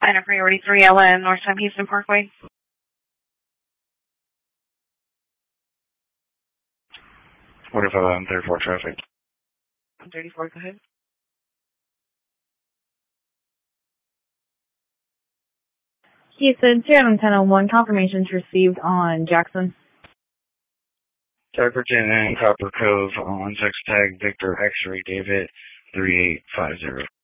Atlanta Priority 3LN, Northtown Houston Parkway. 45 34 traffic. 34, go ahead. Houston, 21001, confirmations received on Jackson. Tuckerton and Copper Cove on text tag Victor X-Ray David 3850.